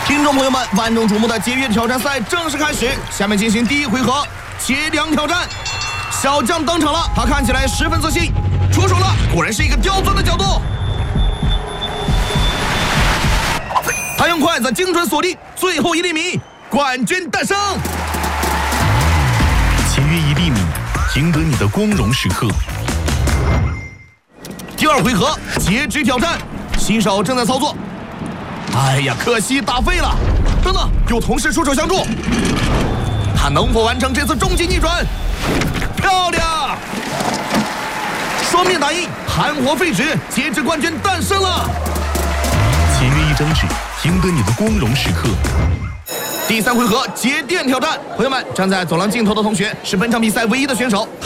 听众朋友们，万众瞩目的节约挑战赛正式开始，下面进行第一回合节粮挑战。小将登场了，他看起来十分自信，出手了，果然是一个刁钻的角度。他用筷子精准锁定最后1厘米，冠军诞生。 节约1厘米，赢得你的光荣时刻。 第二回合截肢挑战，新手正在操作。哎呀，可惜打废了。等等，有同事出手相助，他能否完成这次终极逆转？漂亮！双面打印，含活废纸，截肢冠军诞生了。 节约1张纸，赢得你的光荣时刻。 第3回合节电挑战，朋友们，站在走廊尽头的同学是本场比赛唯一的选手，他